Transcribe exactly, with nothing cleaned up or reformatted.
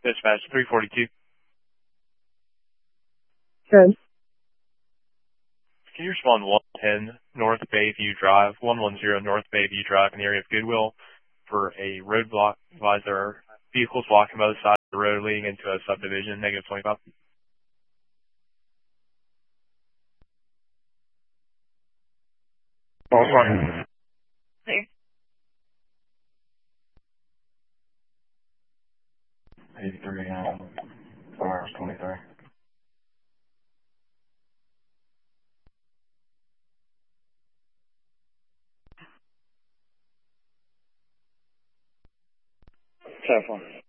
Dispatch three forty-two. Good. Can you respond one ten North Bayview Drive, one ten North Bayview Drive in the area of Goodwill for a roadblock advisor, vehicles blocking both sides of the road leading into a subdivision, negative twenty-five. Oh, sorry. Clear. eighty-three, um, four hours, twenty-three. Careful.